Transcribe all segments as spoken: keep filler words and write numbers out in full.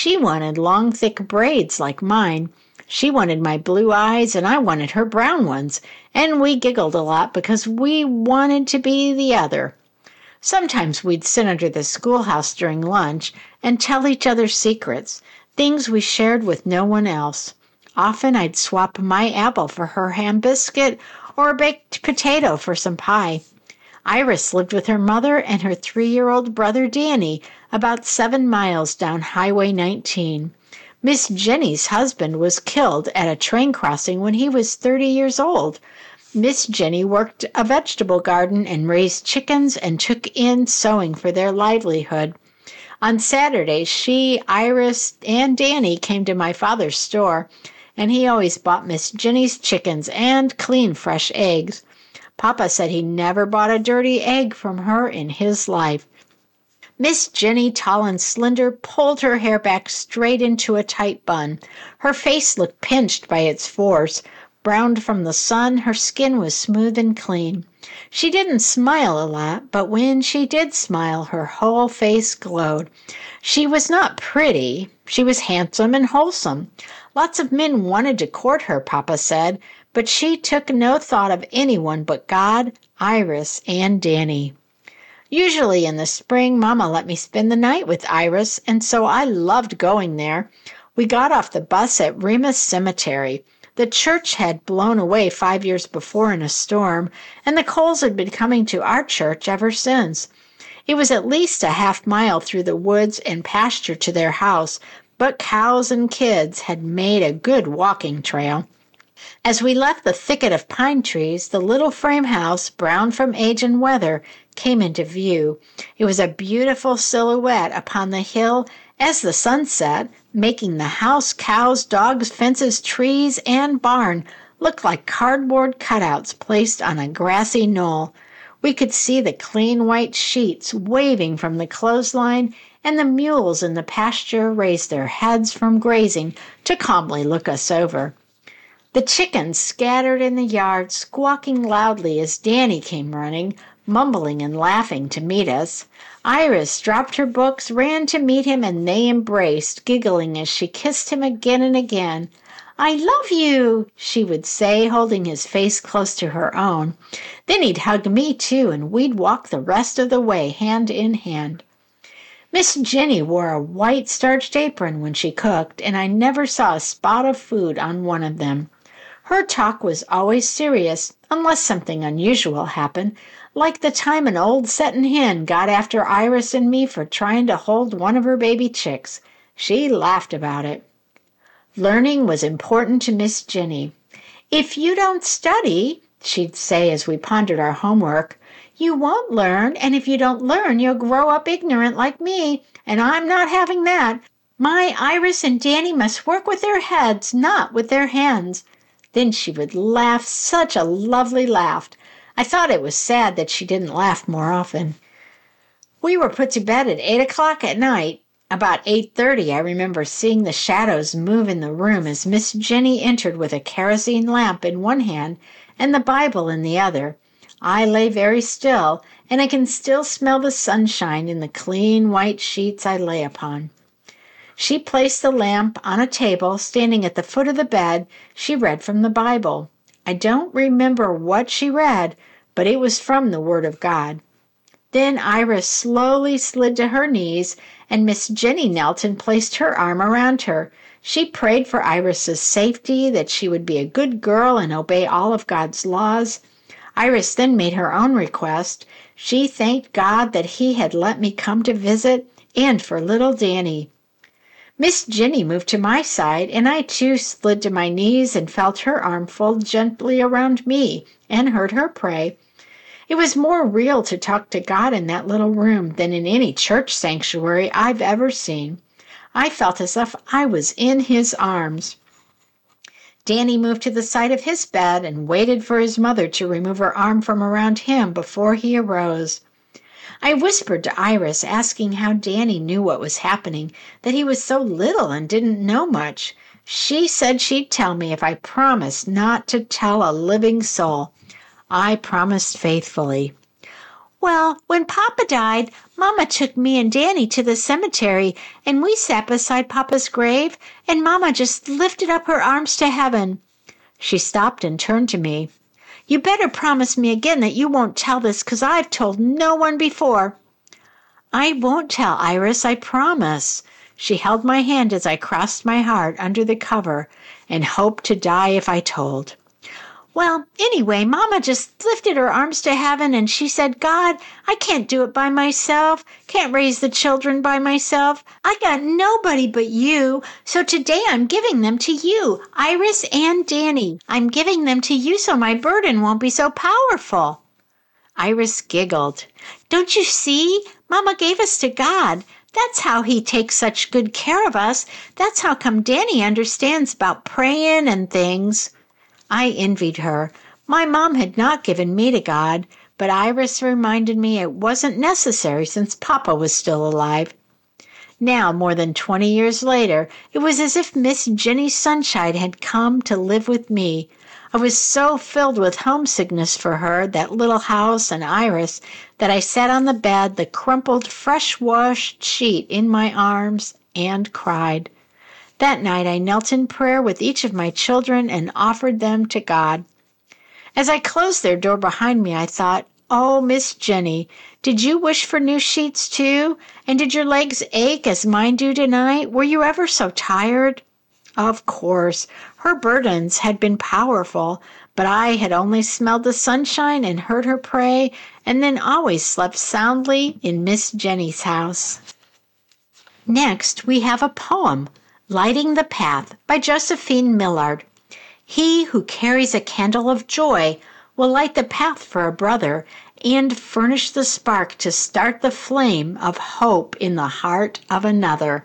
She wanted long, thick braids like mine. She wanted my blue eyes, and I wanted her brown ones, and we giggled a lot because we wanted to be the other. Sometimes we'd sit under the schoolhouse during lunch and tell each other secrets, things we shared with no one else. Often I'd swap my apple for her ham biscuit or a baked potato for some pie. Iris lived with her mother and her three-year-old brother Danny about seven miles down Highway nineteen. Miss Jenny's husband was killed at a train crossing when he was thirty years old. Miss Jenny worked a vegetable garden and raised chickens and took in sewing for their livelihood. On Saturdays, she, Iris, and Danny came to my father's store, and he always bought Miss Jenny's chickens and clean, fresh eggs. Papa said he never bought a dirty egg from her in his life. Miss Jenny, tall and slender, pulled her hair back straight into a tight bun. Her face looked pinched by its force. Browned from the sun, her skin was smooth and clean. She didn't smile a lot, but when she did smile, her whole face glowed. She was not pretty. She was handsome and wholesome. Lots of men wanted to court her, Papa said, but she took no thought of anyone but God, Iris, and Danny. Usually in the spring, Mama let me spend the night with Iris, and so I loved going there. We got off the bus at Remus Cemetery. The church had blown away five years before in a storm, and the Coles had been coming to our church ever since. It was at least a half mile through the woods and pasture to their house, but cows and kids had made a good walking trail. As we left the thicket of pine trees, the little frame house, brown from age and weather, came into view. It was a beautiful silhouette upon the hill as the sun set, making the house, cows, dogs, fences, trees, and barn look like cardboard cutouts placed on a grassy knoll. We could see the clean white sheets waving from the clothesline, and the mules in the pasture raised their heads from grazing to calmly look us over. The chickens scattered in the yard, squawking loudly as Danny came running, mumbling and laughing to meet us. Iris dropped her books, ran to meet him, and they embraced, giggling as she kissed him again and again. "I love you," she would say, holding his face close to her own. Then he'd hug me, too, and we'd walk the rest of the way hand in hand. Miss Jenny wore a white starched apron when she cooked, and I never saw a spot of food on one of them. Her talk was always serious, unless something unusual happened, like the time an old settin' hen got after Iris and me for trying to hold one of her baby chicks. She laughed about it. Learning was important to Miss Jenny. "If you don't study," she'd say as we pondered our homework, "you won't learn, and if you don't learn, you'll grow up ignorant like me, and I'm not having that. My Iris and Danny must work with their heads, not with their hands." Then she would laugh such a lovely laugh. I thought it was sad that she didn't laugh more often. We were put to bed at eight o'clock at night. About eight thirty, I remember seeing the shadows move in the room as Miss Jenny entered with a kerosene lamp in one hand and the Bible in the other. I lay very still, and I can still smell the sunshine in the clean white sheets I lay upon. She placed the lamp on a table, standing at the foot of the bed. She read from the Bible. I don't remember what she read, but it was from the Word of God. Then Iris slowly slid to her knees, and Miss Jenny knelt and placed her arm around her. She prayed for Iris's safety, that she would be a good girl and obey all of God's laws. Iris then made her own request. She thanked God that he had let me come to visit, and for little Danny. Miss Jenny moved to my side, and I too slid to my knees and felt her arm fold gently around me and heard her pray. It was more real to talk to God in that little room than in any church sanctuary I've ever seen. I felt as if I was in his arms. Danny moved to the side of his bed and waited for his mother to remove her arm from around him before he arose. I whispered to Iris, asking how Danny knew what was happening, that he was so little and didn't know much. She said she'd tell me if I promised not to tell a living soul. I promised faithfully. Well, when Papa died, Mama took me and Danny to the cemetery, and we sat beside Papa's grave, and Mama just lifted up her arms to heaven. She stopped and turned to me. You better promise me again that you won't tell this, 'cause I've told no one before. I won't tell, Iris, I promise. She held my hand as I crossed my heart under the cover and hoped to die if I told. Well, anyway, Mama just lifted her arms to heaven and she said, God, I can't do it by myself, can't raise the children by myself. I got nobody but you, so today I'm giving them to you, Iris and Danny. I'm giving them to you so my burden won't be so powerful. Iris giggled. Don't you see? Mama gave us to God. That's how he takes such good care of us. That's how come Danny understands about praying and things. I envied her. My mom had not given me to God, but Iris reminded me it wasn't necessary since Papa was still alive. Now, more than twenty years later, it was as if Miss Jenny Sunshine had come to live with me. I was so filled with homesickness for her, that little house, and Iris, that I sat on the bed, the crumpled, fresh-washed sheet in my arms, and cried. That night I knelt in prayer with each of my children and offered them to God. As I closed their door behind me, I thought, oh, Miss Jenny, did you wish for new sheets too? And did your legs ache as mine do tonight? Were you ever so tired? Of course, her burdens had been powerful, but I had only smelled the sunshine and heard her pray, and then always slept soundly in Miss Jenny's house. Next, we have a poem, Lighting the Path by Josephine Millard. He who carries a candle of joy will light the path for a brother and furnish the spark to start the flame of hope in the heart of another.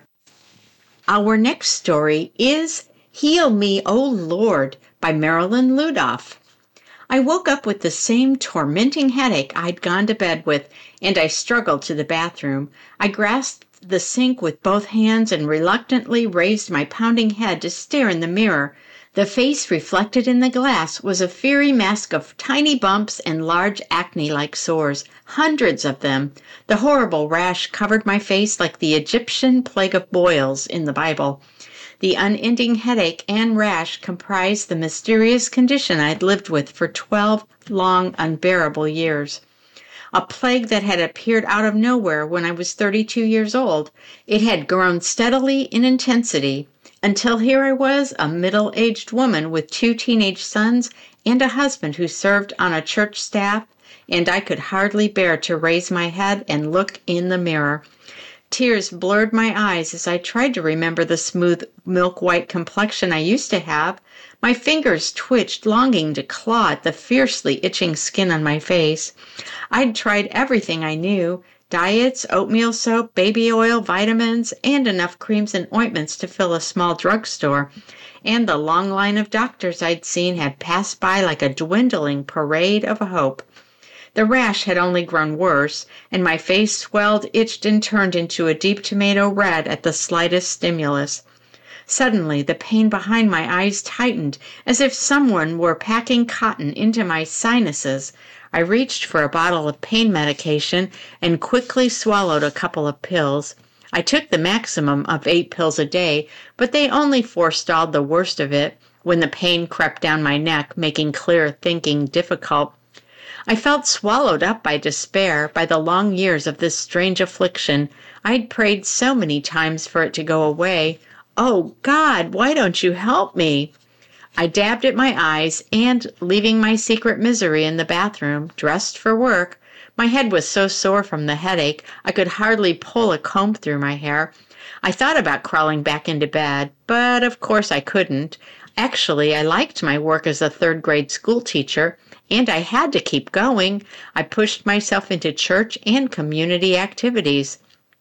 Our next story is Heal Me, O Lord by Marilyn Ludoff. I woke up with the same tormenting headache I'd gone to bed with, and I struggled to the bathroom. I grasped the sink with both hands and reluctantly raised my pounding head to stare in the mirror. The face reflected in the glass was a fiery mask of tiny bumps and large acne-like sores, hundreds of them. The horrible rash covered my face like the Egyptian plague of boils in the Bible. The unending headache and rash comprised the mysterious condition I'd lived with for twelve long, unbearable years. A plague that had appeared out of nowhere when I was thirty-two years old. It had grown steadily in intensity, until here I was, a middle-aged woman with two teenage sons and a husband who served on a church staff, and I could hardly bear to raise my head and look in the mirror. Tears blurred my eyes as I tried to remember the smooth, milk-white complexion I used to have. My fingers twitched, longing to claw at the fiercely itching skin on my face. I'd tried everything I knew, diets, oatmeal soap, baby oil, vitamins, and enough creams and ointments to fill a small drugstore. And the long line of doctors I'd seen had passed by like a dwindling parade of hope. The rash had only grown worse, and my face swelled, itched, and turned into a deep tomato red at the slightest stimulus. Suddenly, the pain behind my eyes tightened, as if someone were packing cotton into my sinuses. I reached for a bottle of pain medication and quickly swallowed a couple of pills. I took the maximum of eight pills a day, but they only forestalled the worst of it when the pain crept down my neck, making clear thinking difficult. I felt swallowed up by despair, by the long years of this strange affliction. I'd prayed so many times for it to go away. Oh, God, why don't you help me? I dabbed at my eyes and, leaving my secret misery in the bathroom, dressed for work. My head was so sore from the headache, I could hardly pull a comb through my hair. I thought about crawling back into bed, but of course I couldn't. Actually, I liked my work as a third-grade school teacher, and I had to keep going. I pushed myself into church and community activities.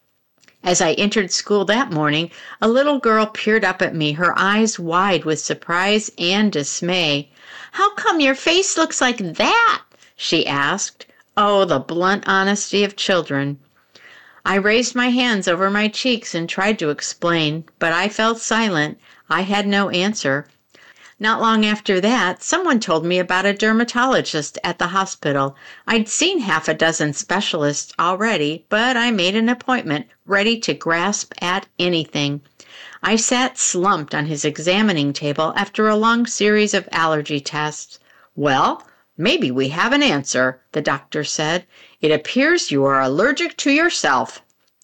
As I entered school that morning, a little girl peered up at me, her eyes wide with surprise and dismay. "How come your face looks like that?" she asked. Oh, the blunt honesty of children. I raised my hands over my cheeks and tried to explain, but I felt silent. I had no answer. Not long after that, someone told me about a dermatologist at the hospital. I'd seen half a dozen specialists already, but I made an appointment, ready to grasp at anything. I sat slumped on his examining table after a long series of allergy tests. "Well, maybe we have an answer," the doctor said. "It appears you are allergic to yourself."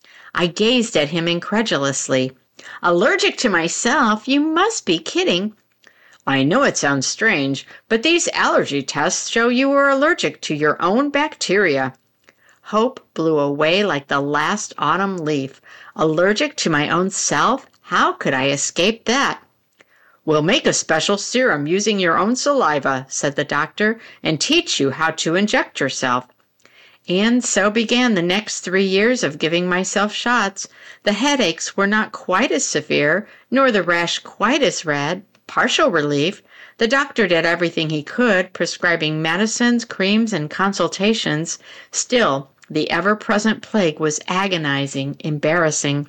I gazed at him incredulously. "Allergic to myself? You must be kidding." "I know it sounds strange, but these allergy tests show you are allergic to your own bacteria." Hope blew away like the last autumn leaf. Allergic to my own self? How could I escape that? "We'll make a special serum using your own saliva," said the doctor, "and teach you how to inject yourself." And so began the next three years of giving myself shots. The headaches were not quite as severe, nor the rash quite as red. Partial relief. The doctor did everything he could, prescribing medicines, creams, and consultations. Still, the ever-present plague was agonizing, embarrassing.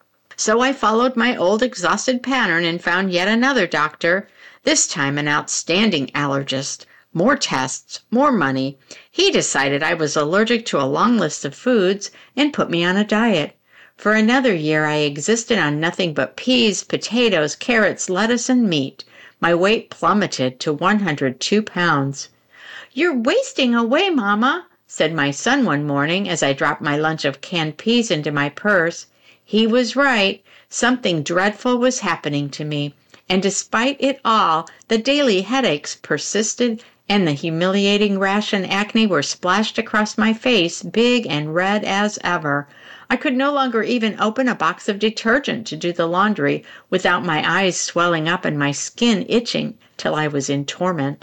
So I followed my old exhausted pattern and found yet another doctor, this time an outstanding allergist. More tests, more money. He decided I was allergic to a long list of foods and put me on a diet. For another year, I existed on nothing but peas, potatoes, carrots, lettuce, and meat. My weight plummeted to one hundred two pounds. "You're wasting away, Mama," said my son one morning as I dropped my lunch of canned peas into my purse. He was right. Something dreadful was happening to me. And despite it all, the daily headaches persisted, and the humiliating rash and acne were splashed across my face, big and red as ever. I could no longer even open a box of detergent to do the laundry without my eyes swelling up and my skin itching till I was in torment.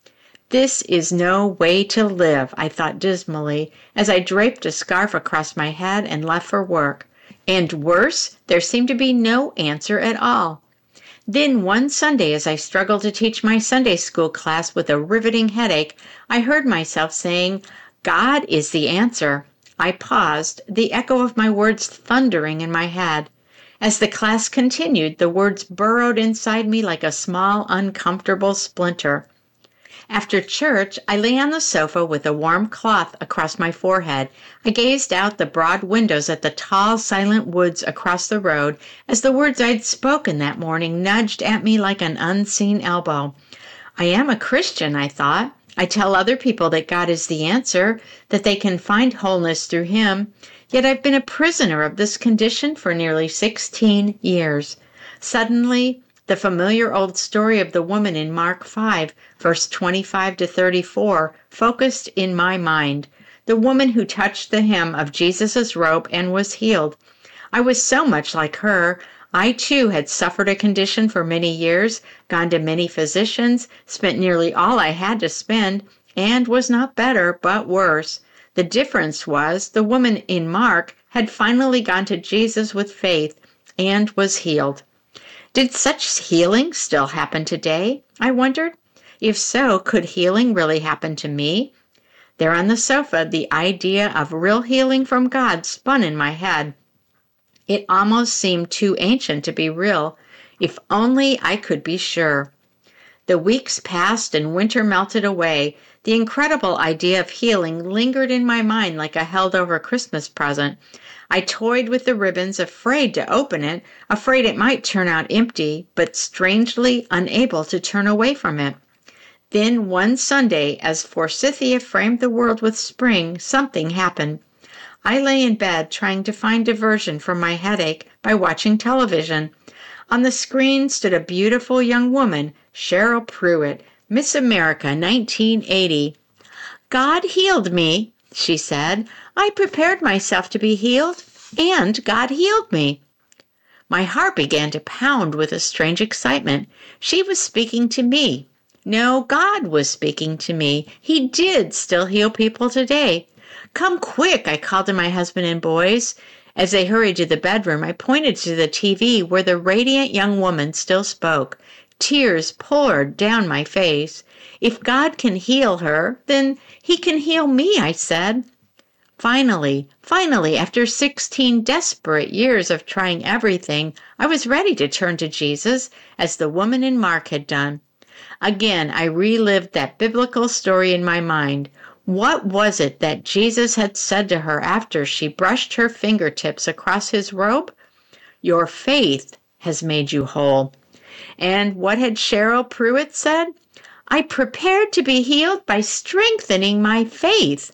This is no way to live, I thought dismally, as I draped a scarf across my head and left for work. And worse, there seemed to be no answer at all. Then one Sunday, as I struggled to teach my Sunday school class with a riveting headache, I heard myself saying, "God is the answer." I paused, the echo of my words thundering in my head. As the class continued, the words burrowed inside me like a small, uncomfortable splinter. After church, I lay on the sofa with a warm cloth across my forehead. I gazed out the broad windows at the tall, silent woods across the road as the words I'd spoken that morning nudged at me like an unseen elbow. I am a Christian, I thought. I tell other people that God is the answer, that they can find wholeness through Him. Yet I've been a prisoner of this condition for nearly sixteen years. Suddenly, the familiar old story of the woman in Mark five, verse twenty-five to thirty-four, focused in my mind. The woman who touched the hem of Jesus' robe and was healed. I was so much like her. I, too, had suffered a condition for many years, gone to many physicians, spent nearly all I had to spend, and was not better, but worse. The difference was the woman in Mark had finally gone to Jesus with faith and was healed. Did such healing still happen today? I wondered. If so, could healing really happen to me? There on the sofa, the idea of real healing from God spun in my head. It almost seemed too ancient to be real. If only I could be sure. The weeks passed and winter melted away. The incredible idea of healing lingered in my mind like a held-over Christmas present. I toyed with the ribbons, afraid to open it, afraid it might turn out empty, but strangely unable to turn away from it. Then one Sunday, as Forsythia framed the world with spring, something happened. I lay in bed trying to find diversion from my headache by watching television. On the screen stood a beautiful young woman, Cheryl Pruitt, Miss America nineteen eighty. "God healed me," she said. "I prepared myself to be healed, and God healed me." My heart began to pound with a strange excitement. She was speaking to me. No, God was speaking to me. He did still heal people today. "Come quick," I called to my husband and boys. As they hurried to the bedroom, I pointed to the T V where the radiant young woman still spoke. Tears poured down my face. If God can heal her, then He can heal me, I said. Finally, finally, after sixteen desperate years of trying everything, I was ready to turn to Jesus, as the woman in Mark had done. Again, I relived that biblical story in my mind. What was it that Jesus had said to her after she brushed her fingertips across his robe? Your faith has made you whole. And what had Cheryl Pruitt said? I prepared to be healed by strengthening my faith.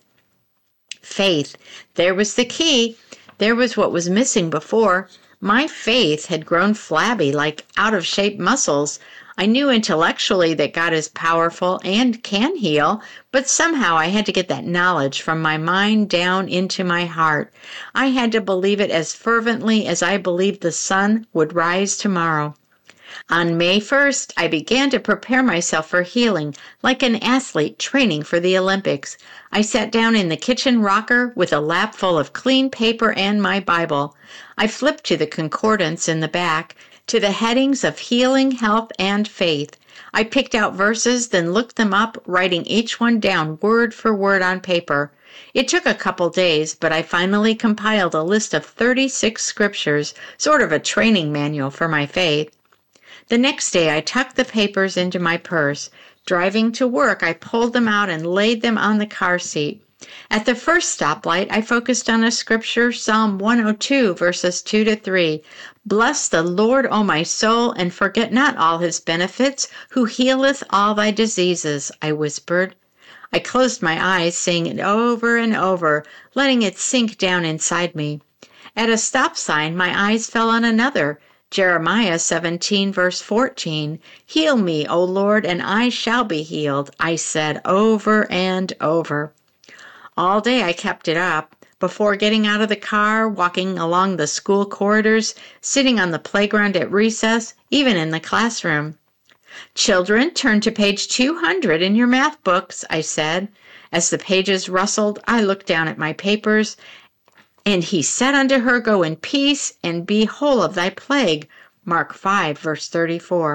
Faith. There was the key. There was what was missing before. My faith had grown flabby, like out-of-shape muscles. I knew intellectually that God is powerful and can heal, but somehow I had to get that knowledge from my mind down into my heart. I had to believe it as fervently as I believed the sun would rise tomorrow. On May first, I began to prepare myself for healing, like an athlete training for the Olympics. I sat down in the kitchen rocker with a lap full of clean paper and my Bible. I flipped to the concordance in the back, to the headings of healing, health, and faith. I picked out verses, then looked them up, writing each one down word for word on paper. It took a couple days, but I finally compiled a list of thirty-six scriptures, sort of a training manual for my faith. The next day, I tucked the papers into my purse. Driving to work, I pulled them out and laid them on the car seat. At the first stoplight, I focused on a scripture, Psalm one oh two, verses two to three. Bless the Lord, O my soul, and forget not all his benefits, who healeth all thy diseases, I whispered. I closed my eyes, saying it over and over, letting it sink down inside me. At a stop sign, my eyes fell on another, Jeremiah seventeen, verse fourteen. Heal me, O Lord, and I shall be healed, I said over and over. All day I kept it up. Before getting out of the car, walking along the school corridors, sitting on the playground at recess, even in the classroom. Children, turn to page two hundred in your math books, I said. As the pages rustled, I looked down at my papers. And he said unto her, Go in peace, and be whole of thy plague. Mark five, verse thirty-four.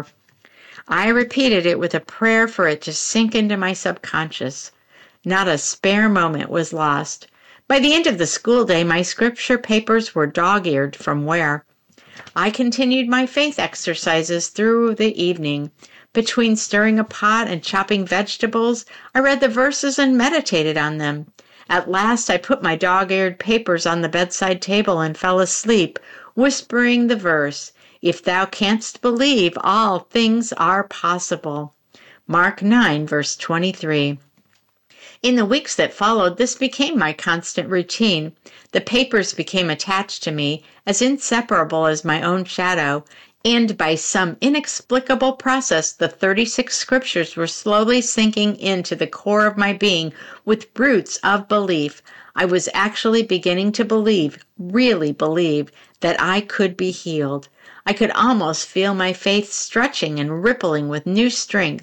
I repeated it with a prayer for it to sink into my subconscious. Not a spare moment was lost. By the end of the school day, my scripture papers were dog-eared from wear. I continued my faith exercises through the evening. Between stirring a pot and chopping vegetables, I read the verses and meditated on them. At last, I put my dog-eared papers on the bedside table and fell asleep, whispering the verse, If thou canst believe, all things are possible. Mark nine, verse twenty-three. In the weeks that followed, this became my constant routine. The papers became attached to me, as inseparable as my own shadow, and by some inexplicable process, the thirty-six scriptures were slowly sinking into the core of my being with roots of belief. I was actually beginning to believe, really believe, that I could be healed. I could almost feel my faith stretching and rippling with new strength.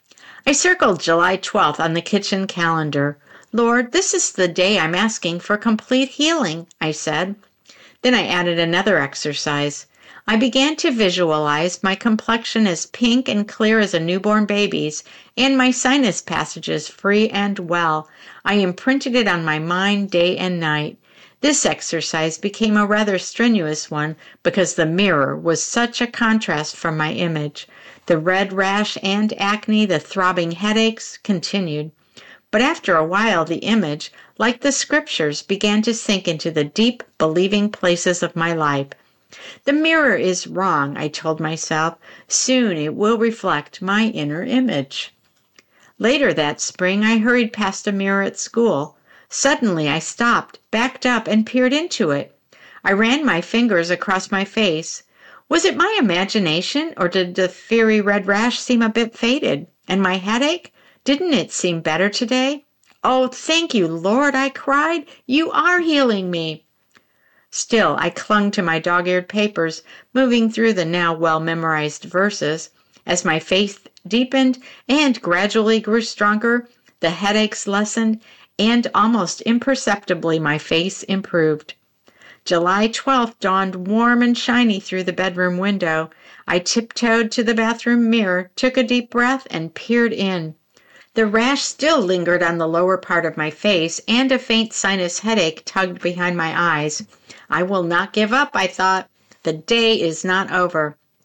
I circled July twelfth on the kitchen calendar. Lord, this is the day I'm asking for complete healing, I said. Then I added another exercise. I began to visualize my complexion as pink and clear as a newborn baby's, and my sinus passages free and well. I imprinted it on my mind day and night. This exercise became a rather strenuous one because the mirror was such a contrast from my image. The red rash and acne, the throbbing headaches, continued. But after a while, the image, like the scriptures, began to sink into the deep, believing places of my life. The mirror is wrong, I told myself. Soon it will reflect my inner image. Later that spring, I hurried past a mirror at school. Suddenly, I stopped, backed up, and peered into it. I ran my fingers across my face. Was it my imagination, or did the fiery red rash seem a bit faded? And my headache? Didn't it seem better today? Oh, thank you, Lord, I cried. You are healing me. Still, I clung to my dog-eared papers, moving through the now well-memorized verses. As my faith deepened and gradually grew stronger, the headaches lessened, and almost imperceptibly my face improved. July twelfth dawned warm and shiny through the bedroom window. I tiptoed to the bathroom mirror, took a deep breath, and peered in. The rash still lingered on the lower part of my face, and a faint sinus headache tugged behind my eyes. I will not give up, I thought. The day is not over.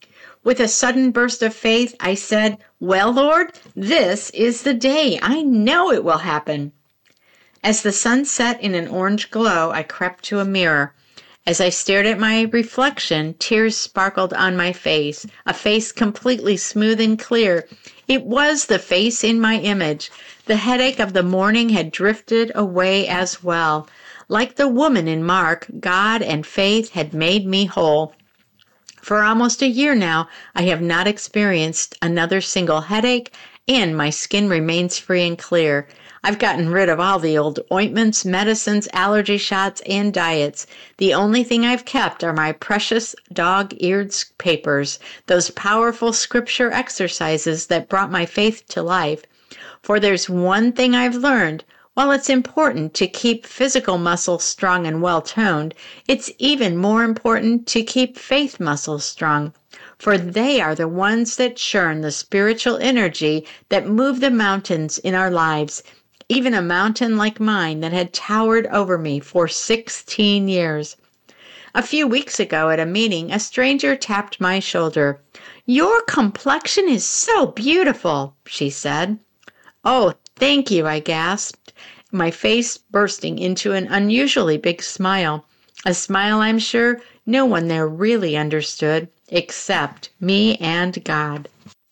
With a sudden burst of faith, I said, "Well, Lord, this is the day. I know it will happen." As the sun set in an orange glow, I crept to a mirror. As I stared at my reflection, tears sparkled on my face, a face completely smooth and clear. It was the face in my image. The headache of the morning had drifted away as well. Like the woman in Mark, God and faith had made me whole. For almost a year now, I have not experienced another single headache, and my skin remains free and clear. I've gotten rid of all the old ointments, medicines, allergy shots, and diets. The only thing I've kept are my precious dog-eared papers, those powerful scripture exercises that brought my faith to life. For there's one thing I've learned. While it's important to keep physical muscles strong and well-toned, it's even more important to keep faith muscles strong, for they are the ones that churn the spiritual energy that move the mountains in our lives, even a mountain like mine that had towered over me for sixteen years. A few weeks ago at a meeting, a stranger tapped my shoulder. "Your complexion is so beautiful," she said. "Oh, thank you," I gasped, my face bursting into an unusually big smile, a smile I'm sure no one there really understood except me and God.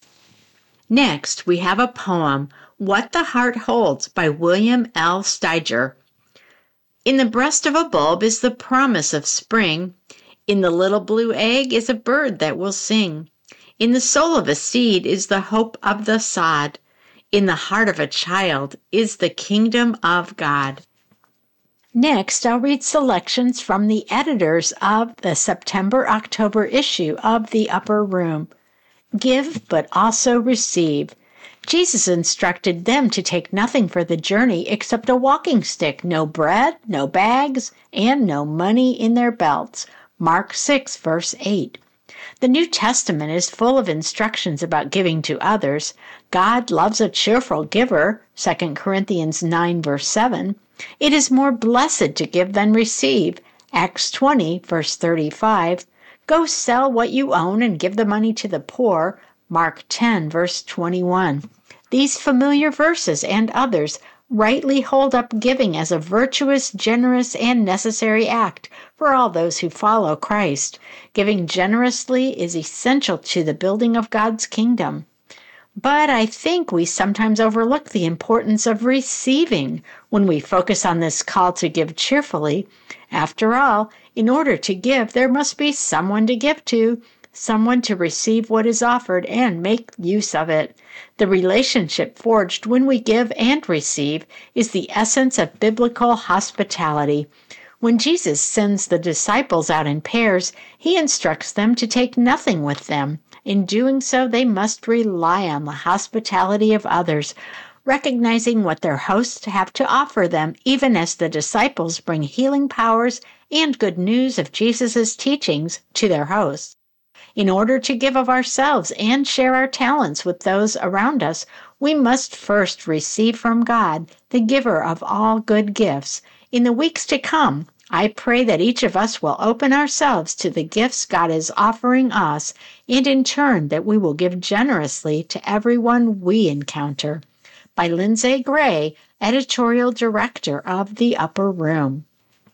Next, we have a poem, What the Heart Holds by William L. Steiger. In the breast of a bulb is the promise of spring. In the little blue egg is a bird that will sing. In the soul of a seed is the hope of the sod. In the heart of a child is the kingdom of God. Next, I'll read selections from the editors of the September-October issue of The Upper Room. Give, but also receive. Jesus instructed them to take nothing for the journey except a walking stick, no bread, no bags, and no money in their belts. Mark six, verse eight. The New Testament is full of instructions about giving to others. God loves a cheerful giver, Second Corinthians nine, verse seven. It is more blessed to give than receive, Acts twenty, verse thirty-five. Go sell what you own and give the money to the poor, Mark ten, verse twenty-one. These familiar verses and others rightly hold up giving as a virtuous, generous, and necessary act for all those who follow Christ. Giving generously is essential to the building of God's kingdom. But I think we sometimes overlook the importance of receiving when we focus on this call to give cheerfully. After all, in order to give, there must be someone to give to, someone to receive what is offered and make use of it. The relationship forged when we give and receive is the essence of biblical hospitality. When Jesus sends the disciples out in pairs, he instructs them to take nothing with them. In doing so, they must rely on the hospitality of others, recognizing what their hosts have to offer them, even as the disciples bring healing powers and good news of Jesus' teachings to their hosts. In order to give of ourselves and share our talents with those around us, we must first receive from God, the giver of all good gifts. In the weeks to come, I pray that each of us will open ourselves to the gifts God is offering us, and in turn that we will give generously to everyone we encounter. By Lindsay Gray, Editorial Director of The Upper Room.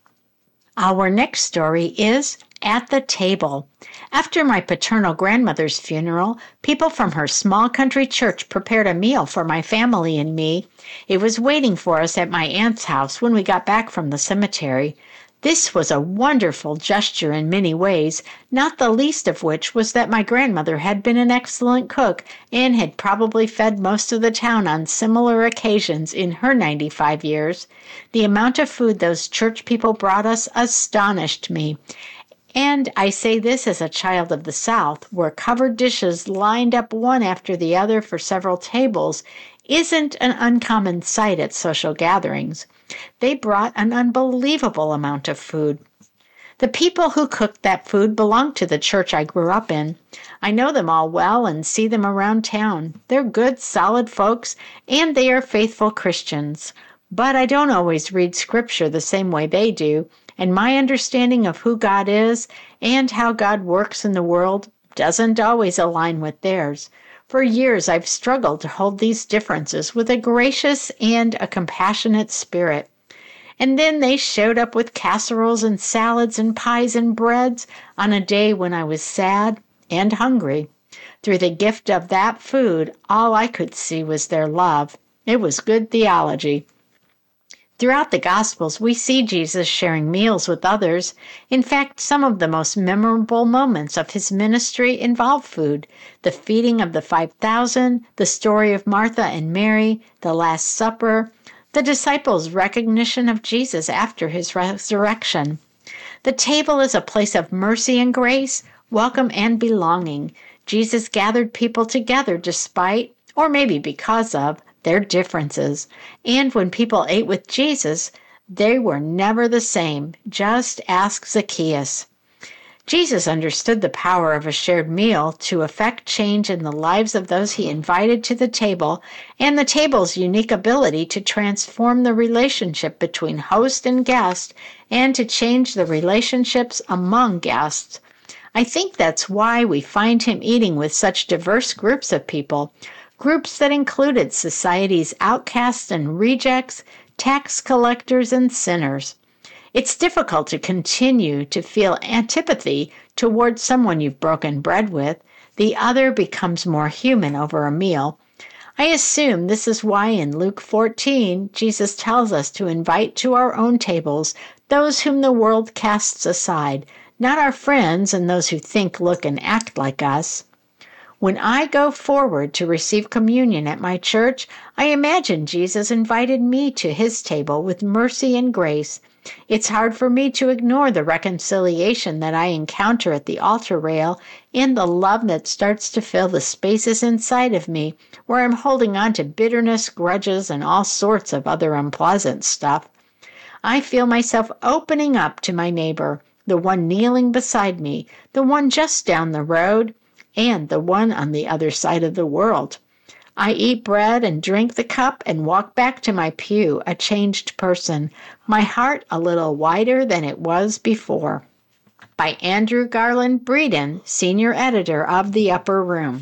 Our next story is At the Table. After my paternal grandmother's funeral, people from her small country church prepared a meal for my family and me. It was waiting for us at my aunt's house when we got back from the cemetery. This was a wonderful gesture in many ways, not the least of which was that my grandmother had been an excellent cook and had probably fed most of the town on similar occasions in her ninety-five years. The amount of food those church people brought us astonished me. And I say this as a child of the South, where covered dishes lined up one after the other for several tables isn't an uncommon sight at social gatherings. They brought an unbelievable amount of food. The people who cooked that food belonged to the church I grew up in. I know them all well and see them around town. They're good, solid folks, and they are faithful Christians. But I don't always read Scripture the same way they do, and my understanding of who God is and how God works in the world doesn't always align with theirs. For years, I've struggled to hold these differences with a gracious and a compassionate spirit. And then they showed up with casseroles and salads and pies and breads on a day when I was sad and hungry. Through the gift of that food, all I could see was their love. It was good theology. Throughout the Gospels, we see Jesus sharing meals with others. In fact, some of the most memorable moments of his ministry involve food. The feeding of the five thousand, the story of Martha and Mary, the Last Supper, the disciples' recognition of Jesus after his resurrection. The table is a place of mercy and grace, welcome and belonging. Jesus gathered people together despite, or maybe because of, their differences. And when people ate with Jesus, they were never the same. Just ask Zacchaeus. Jesus understood the power of a shared meal to effect change in the lives of those he invited to the table, and the table's unique ability to transform the relationship between host and guest and to change the relationships among guests. I think that's why we find him eating with such diverse groups of people, groups that included society's outcasts and rejects, tax collectors and sinners. It's difficult to continue to feel antipathy towards someone you've broken bread with. The other becomes more human over a meal. I assume this is why in Luke fourteen, Jesus tells us to invite to our own tables those whom the world casts aside, not our friends and those who think, look, and act like us. When I go forward to receive communion at my church, I imagine Jesus invited me to his table with mercy and grace. It's hard for me to ignore the reconciliation that I encounter at the altar rail and the love that starts to fill the spaces inside of me where I'm holding on to bitterness, grudges, and all sorts of other unpleasant stuff. I feel myself opening up to my neighbor, the one kneeling beside me, the one just down the road, and the one on the other side of the world. I eat bread and drink the cup and walk back to my pew, a changed person, my heart a little wider than it was before. By Andrew Garland Breeden, Senior Editor of The Upper Room.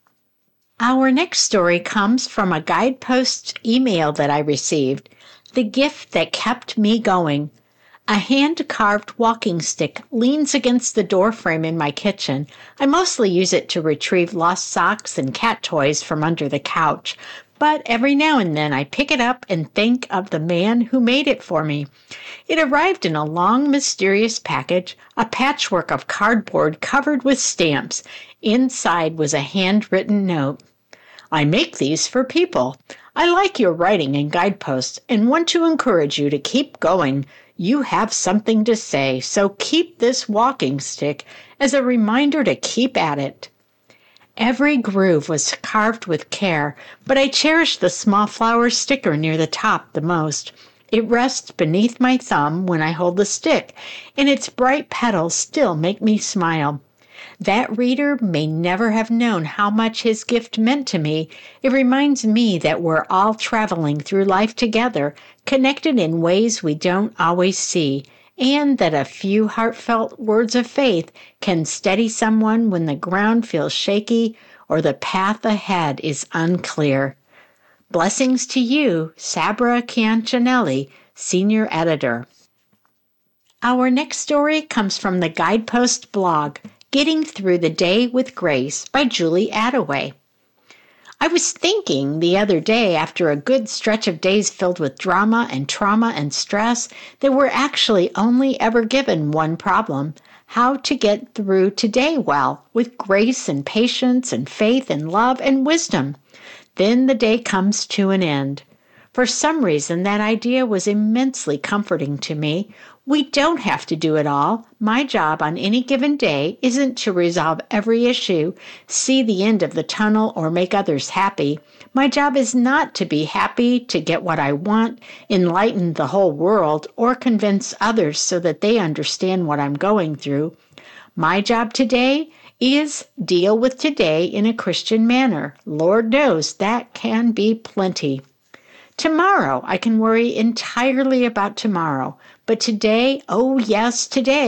Our next story comes from a Guidepost email that I received, The Gift That Kept Me Going. A hand-carved walking stick leans against the doorframe in my kitchen. I mostly use it to retrieve lost socks and cat toys from under the couch, but every now and then I pick it up and think of the man who made it for me. It arrived in a long, mysterious package, a patchwork of cardboard covered with stamps. Inside was a handwritten note. I make these for people. I like your writing and guideposts and want to encourage you to keep going. You have something to say, so keep this walking stick as a reminder to keep at it. Every groove was carved with care, but I cherish the small flower sticker near the top the most. It rests beneath my thumb when I hold the stick, and its bright petals still make me smile. That reader may never have known how much his gift meant to me. It reminds me that we're all traveling through life together, connected in ways we don't always see, and that a few heartfelt words of faith can steady someone when the ground feels shaky or the path ahead is unclear. Blessings to you, Sabra Ciancinelli, Senior Editor. Our next story comes from the Guidepost blog, Getting Through the Day with Grace by Julie Attaway. I was thinking the other day, after a good stretch of days filled with drama and trauma and stress, that we're actually only ever given one problem: how to get through today well, with grace and patience and faith and love and wisdom. Then the day comes to an end. For some reason, that idea was immensely comforting to me. We don't have to do it all. My job on any given day isn't to resolve every issue, see the end of the tunnel, or make others happy. My job is not to be happy, to get what I want, enlighten the whole world, or convince others so that they understand what I'm going through. My job today is deal with today in a Christian manner. Lord knows that can be plenty. Tomorrow, I can worry entirely about tomorrow. But today, oh yes, today,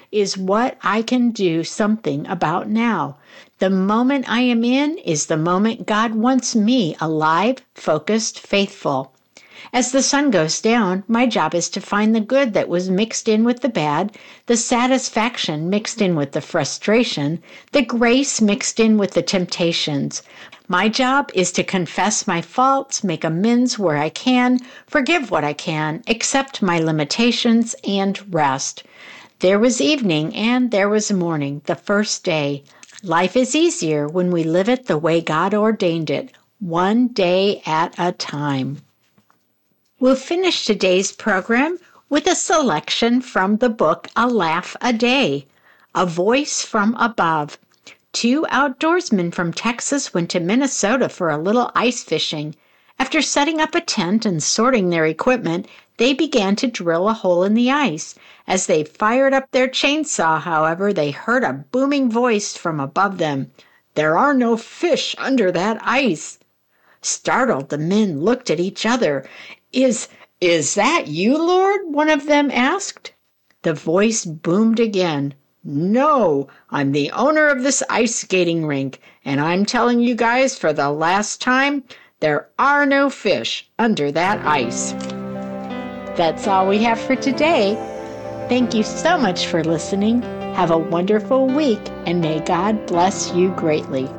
is what I can do something about now. The moment I am in is the moment God wants me alive, focused, faithful. As the sun goes down, my job is to find the good that was mixed in with the bad, the satisfaction mixed in with the frustration, the grace mixed in with the temptations. My job is to confess my faults, make amends where I can, forgive what I can, accept my limitations, and rest. There was evening and there was morning, the first day. Life is easier when we live it the way God ordained it, one day at a time. We'll finish today's program with a selection from the book A Laugh a Day, A Voice from Above. Two outdoorsmen from Texas went to Minnesota for a little ice fishing. After setting up a tent and sorting their equipment, they began to drill a hole in the ice. As they fired up their chainsaw, however, they heard a booming voice from above them. "There are no fish under that ice." Startled, the men looked at each other. Is, is that you, Lord?" one of them asked. The voice boomed again. "No, I'm the owner of this ice skating rink, and I'm telling you guys for the last time, there are no fish under that ice." That's all we have for today. Thank you so much for listening. Have a wonderful week, and may God bless you greatly.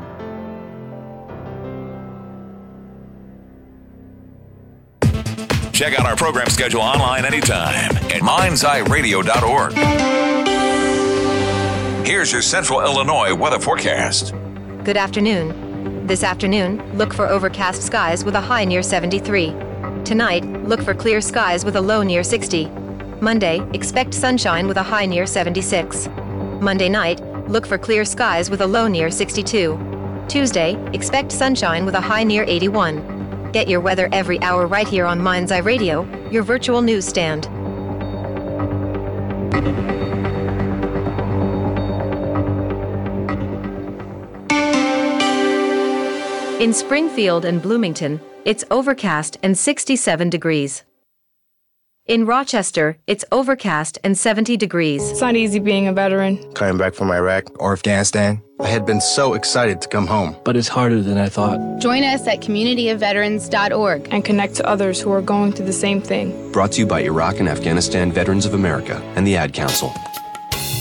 Check out our program schedule online anytime at minds eye radio dot org. Here's your Central Illinois weather forecast. Good afternoon. This afternoon, look for overcast skies with a high near seventy-three. Tonight, look for clear skies with a low near sixty. Monday, expect sunshine with a high near seventy-six. Monday night, look for clear skies with a low near sixty-two. Tuesday, expect sunshine with a high near eighty-one. Get your weather every hour right here on Mind's Eye Radio, your virtual newsstand. In Springfield and Bloomington, it's overcast and sixty-seven degrees. In Rochester, it's overcast and seventy degrees. It's not easy being a veteran. Coming back from Iraq or Afghanistan, I had been so excited to come home. But it's harder than I thought. Join us at community of veterans dot org and connect to others who are going through the same thing. Brought to you by Iraq and Afghanistan Veterans of America and the Ad Council.